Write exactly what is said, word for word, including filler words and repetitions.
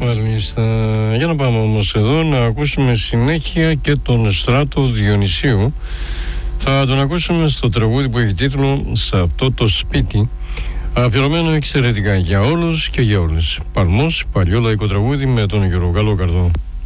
Μάλιστα. Για να πάμε όμως εδώ να ακούσουμε συνέχεια και τον Στράτο Διονυσίου. Θα τον ακούσουμε στο τραγούδι που έχει τίτλο «Σε αυτό το σπίτι», αφιερωμένο εξαιρετικά για όλους και για όλες. Παλμός, παλιό λαϊκό τραγούδι με τον Γιώργο Καλόκαρδο.